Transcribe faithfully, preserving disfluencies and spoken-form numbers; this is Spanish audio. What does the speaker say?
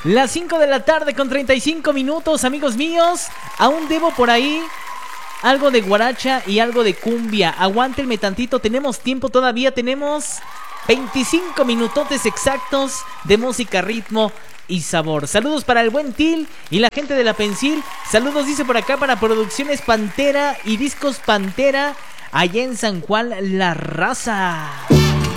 Las cinco de la tarde con treinta y cinco minutos, amigos míos. Aún debo por ahí algo de guaracha y algo de cumbia. Aguántenme tantito, tenemos tiempo todavía. Tenemos veinticinco minutotes exactos de música, ritmo y sabor. Saludos para el buen Til y la gente de la Pensil. Saludos, dice por acá, para Producciones Pantera y Discos Pantera, allá en San Juan La Raza.